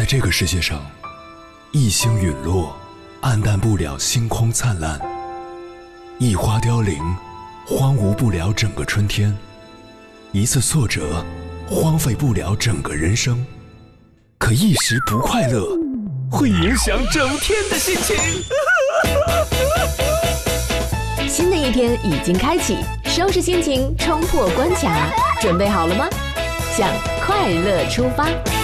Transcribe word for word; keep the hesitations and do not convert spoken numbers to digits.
在这个世界上，一星陨落，暗淡不了星空灿烂；一花凋零，荒芜不了整个春天；一次挫折，荒废不了整个人生。可一时不快乐，会影响整天的心情。 新的一天已经开启，收拾心情，冲破关卡，准备好了吗？向快乐出发。